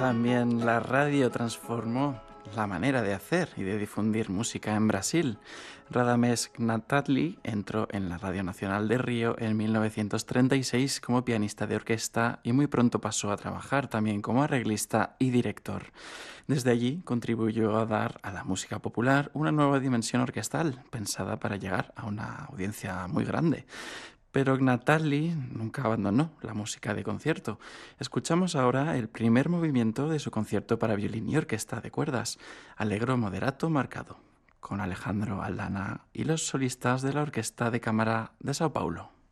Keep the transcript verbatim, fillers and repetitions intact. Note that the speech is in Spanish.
También la radio transformó la manera de hacer y de difundir música en Brasil. Radamés Gnatali entró en la Radio Nacional de Río en mil novecientos treinta y seis como pianista de orquesta y muy pronto pasó a trabajar también como arreglista y director. Desde allí contribuyó a dar a la música popular una nueva dimensión orquestal, pensada para llegar a una audiencia muy grande. Pero Gnatali nunca abandonó la música de concierto. Escuchamos ahora el primer movimiento de su concierto para violín y orquesta de cuerdas, Allegro moderato marcado, con Alejandro Aldana y los solistas de la Orquesta de Cámara de Sao Paulo.